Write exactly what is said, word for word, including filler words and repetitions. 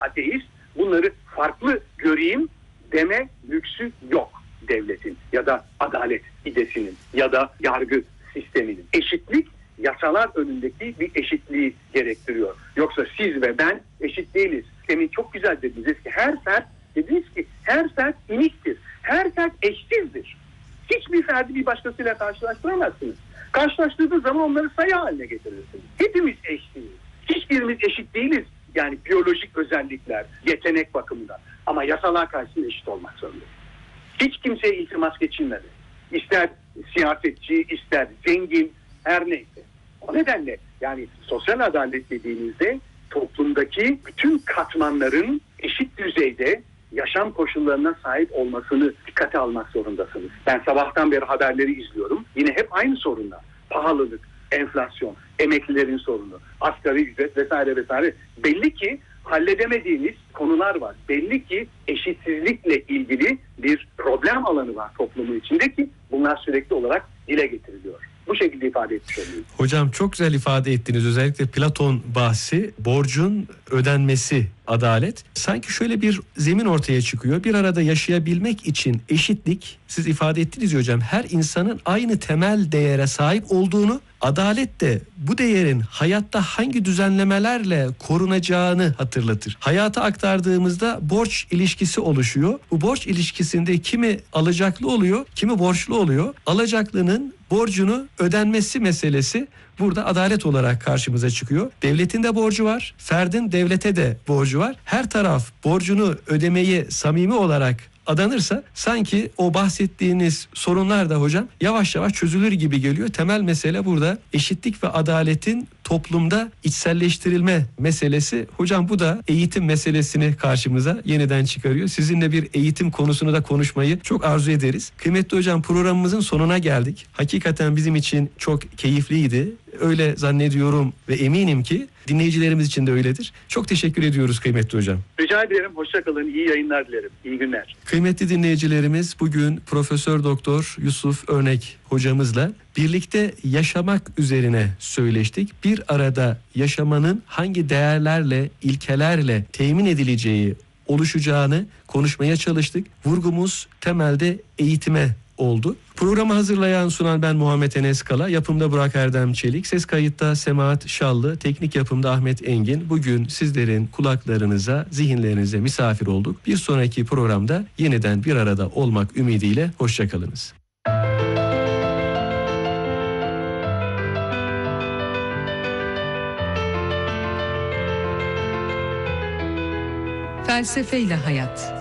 ateist, bunları farklı göreyim deme lüksü yok devletin ya da adalet idesinin ya da yargı sisteminin. Eşitlik yasalar önündeki bir eşitliği gerektiriyor. Yoksa siz ve ben eşit değiliz. Demin çok güzel dediniz ki her fert, dediniz ki her fert uniktir. Her fert eşsizdir. Hiçbir ferdi bir başkasıyla karşılaştıramazsınız. Karşılaştırdığınız zaman onları sayı haline getirirsiniz. Hepimiz eşitiz. Hiçbirimiz eşit değiliz. Yani biyolojik özellikler, yetenek bakımından. Ama yasalar karşısında eşit olmak zorunda. Hiç kimseye iltimas geçilmedi. İster siyasetçi, ister zengin, her neyse. O nedenle yani sosyal adalet dediğinizde toplumdaki bütün katmanların eşit düzeyde yaşam koşullarına sahip olmasını dikkate almak zorundasınız. Ben sabahtan beri haberleri izliyorum. Yine hep aynı sorunlar. Pahalılık, enflasyon, emeklilerin sorunu, asgari ücret vesaire vesaire. Belli ki halledemediğiniz konular var. Belli ki eşitsizlikle ilgili bir problem alanı var toplumun içinde ki bunlar sürekli olarak dile getiriliyor. Bu şekilde ifade etmiş oluyoruz. Hocam çok güzel ifade ettiniz. Özellikle Platon bahsi, borcun ödenmesi, adalet. Sanki şöyle bir zemin ortaya çıkıyor. Bir arada yaşayabilmek için eşitlik, siz ifade ettiniz ya hocam, her insanın aynı temel değere sahip olduğunu, adalet de bu değerin hayatta hangi düzenlemelerle korunacağını hatırlatır. Hayata aktardığımızda borç ilişkisi oluşuyor. Bu borç ilişkisinde kimi alacaklı oluyor, kimi borçlu oluyor. Alacaklının borcunu ödenmesi meselesi burada adalet olarak karşımıza çıkıyor. Devletin de borcu var, ferdin devlete de borcu var. Her taraf borcunu ödemeyi samimi olarak adanırsa sanki o bahsettiğiniz sorunlar da hocam yavaş yavaş çözülür gibi geliyor. Temel mesele burada eşitlik ve adaletin toplumda içselleştirilme meselesi. Hocam bu da eğitim meselesini karşımıza yeniden çıkarıyor. Sizinle bir eğitim konusunu da konuşmayı çok arzu ederiz. Kıymetli hocam, programımızın sonuna geldik. Hakikaten bizim için çok keyifliydi. Öyle zannediyorum ve eminim ki dinleyicilerimiz için de öyledir. Çok teşekkür ediyoruz kıymetli hocam. Rica ederim. Hoşça kalın. İyi yayınlar dilerim. İyi günler. Kıymetli dinleyicilerimiz, bugün Profesör Doktor Yusuf Örnek hocamızla birlikte yaşamak üzerine söyleştik. Bir arada yaşamanın hangi değerlerle, ilkelerle temin edileceği, oluşacağını konuşmaya çalıştık. Vurgumuz temelde eğitime oldu. Programı hazırlayan, sunan ben Muhammed Enes Kala, yapımda Burak Erdem Çelik, ses kayıtta Semahat Şallı, teknik yapımda Ahmet Engin. Bugün sizlerin kulaklarınıza, zihinlerinize misafir olduk. Bir sonraki programda yeniden bir arada olmak ümidiyle hoşçakalınız. Felsefeyle hayat.